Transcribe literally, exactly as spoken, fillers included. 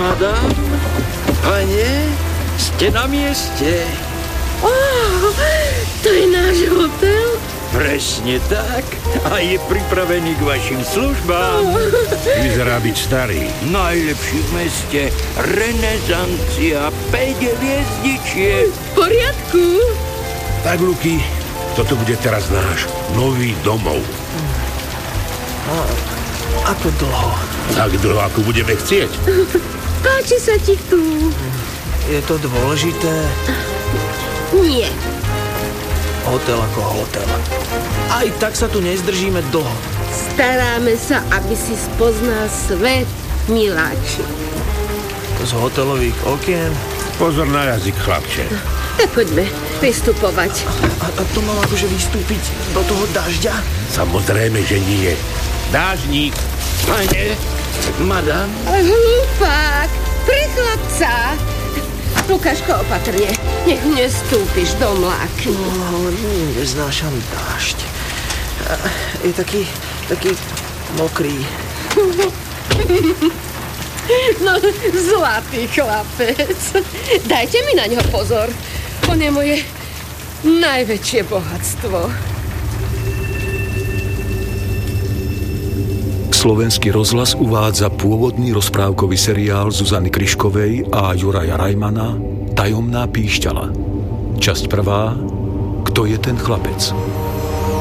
Madam, pane, ste na mieste. Oh, to je náš hotel? Presne tak. A je pripravený k vašim službám. Oh. Vyzerá byť starý. Najlepší v meste. Renesancia. Päť hviezdičiek. V poriadku. Tak, Luky, toto bude teraz náš nový domov. A ako dlho? Tak dlho, ako budeme chcieť. Páči sa ti tu? Je to dôležité? Nie. Hotel ako hotel. Aj tak sa tu nezdržíme dlho. Staráme sa, aby si spoznal svet, miláčik. Z hotelových okien? Pozor na jazyk, chlapče. Tak poďme pristupovať. A, a to mám akože vystúpiť do toho dažďa? Samozrejme, že nie. Dážnik. Pane, madam. Hlupák, pre chlapca. Lukáško, opatrne. Nech nestúpiš do mláky. No, neznášam dážď. Je taký, taký mokrý. No, zlatý chlapec. Dajte mi na ňo pozor. On je moje najväčšie bohatstvo. Slovenský rozhlas uvádza pôvodný rozprávkový seriál Zuzany Kryškovej a Juraja Rajmana Tajomná píšťala. Časť prvá. Kto je ten chlapec?